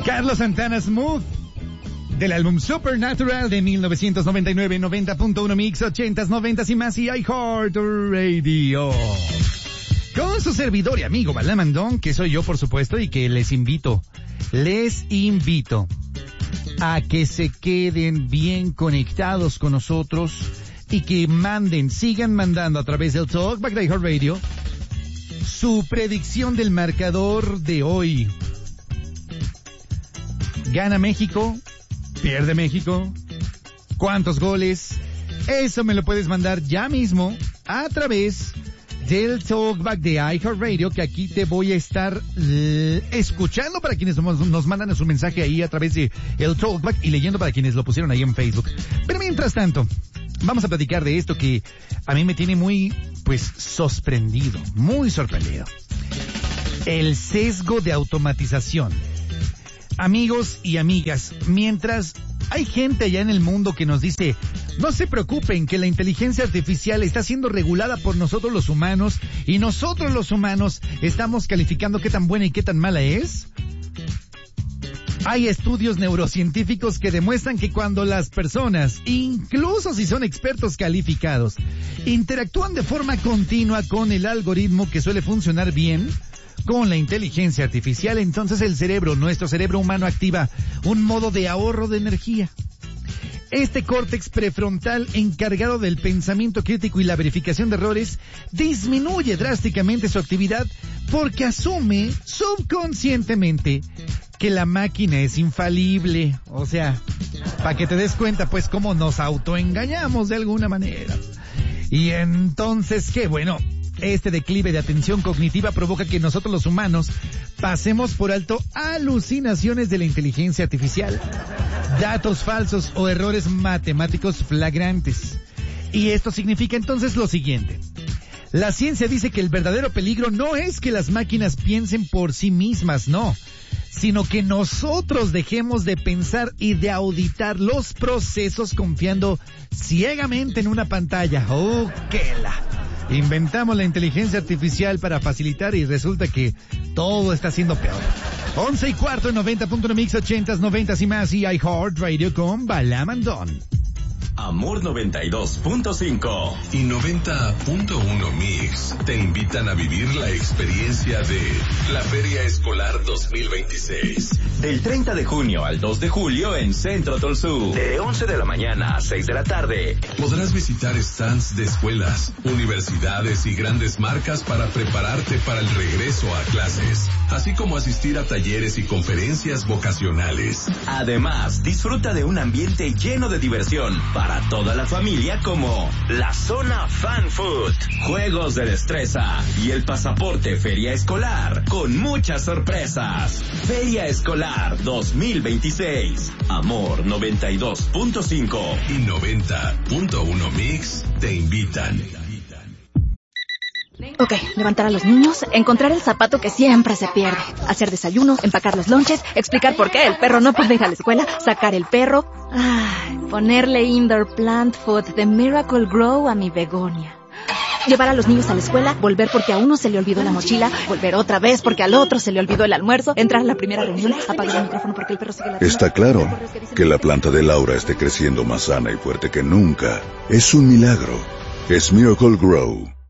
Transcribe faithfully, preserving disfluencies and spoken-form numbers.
Carlos Santana Smooth, del álbum Supernatural de mil novecientos noventa y nueve, noventa punto uno Mix, ochentas, noventas y más, y iHeart Radio. Con su servidor y amigo Balamandón, que soy yo por supuesto, y que les invito, les invito a que se queden bien conectados con nosotros y que manden, sigan mandando a través del Talkback de iHeart Radio su predicción del marcador de hoy. ¿Gana México? ¿Pierde México? ¿Cuántos goles? Eso me lo puedes mandar ya mismo a través del Talkback de iHeartRadio, que aquí te voy a estar eh, escuchando para quienes nos, nos mandan su mensaje ahí a través de el Talkback y leyendo para quienes lo pusieron ahí en Facebook. Pero mientras tanto, vamos a platicar de esto que a mí me tiene muy, pues, sorprendido, muy sorprendido. El sesgo de automatización. Amigos y amigas, mientras hay gente allá en el mundo que nos dice, no se preocupen que la inteligencia artificial está siendo regulada por nosotros los humanos y nosotros los humanos estamos calificando qué tan buena y qué tan mala es. Hay estudios neurocientíficos que demuestran que cuando las personas, incluso si son expertos calificados, interactúan de forma continua con el algoritmo que suele funcionar bien, con la inteligencia artificial, entonces el cerebro, nuestro cerebro humano, activa un modo de ahorro de energía. Este córtex prefrontal, encargado del pensamiento crítico y la verificación de errores, disminuye drásticamente su actividad porque asume subconscientemente que la máquina es infalible. O sea, para que te des cuenta, pues, cómo nos autoengañamos de alguna manera. Y entonces, qué bueno. Este declive de atención cognitiva provoca que nosotros los humanos pasemos por alto alucinaciones de la inteligencia artificial, datos falsos o errores matemáticos flagrantes. Y esto significa entonces lo siguiente. La ciencia dice que el verdadero peligro no es que las máquinas piensen por sí mismas, no, sino que nosotros dejemos de pensar y de auditar los procesos confiando ciegamente en una pantalla. ¡Oh, qué la! Inventamos la inteligencia artificial para facilitar y resulta que todo está siendo peor. Once y cuarto en noventa punto uno Mix, ochentas, noventas y más, y iHeart Radio con Balamandón. Amor noventa y dos punto cinco y noventa punto uno Mix te invitan a vivir la experiencia de la Feria Escolar dos mil veintiséis. Del treinta de junio al dos de julio en Centro Tolsú. De once de la mañana a seis de la tarde. Podrás visitar stands de escuelas, universidades y grandes marcas para prepararte para el regreso a clases, así como asistir a talleres y conferencias vocacionales. Además, disfruta de un ambiente lleno de diversión para toda la familia, como la zona Fan Food, juegos de destreza y el pasaporte Feria Escolar con muchas sorpresas. Feria Escolar dos mil veintiséis. Amor noventa y dos punto cinco y noventa punto uno Mix te invitan. Ok, levantar a los niños, encontrar el zapato que siempre se pierde, hacer desayunos, empacar los lonches, explicar por qué el perro no puede ir a la escuela, sacar el perro, ay, ponerle indoor plant food de Miracle Grow a mi begonia. Llevar a los niños a la escuela, volver porque a uno se le olvidó la mochila, volver otra vez porque al otro se le olvidó el almuerzo, entrar a la primera reunión, apagar el micrófono porque el perro sigue ladrando. Está claro que la planta de Laura esté creciendo más sana y fuerte que nunca. Es un milagro. Es Miracle Grow.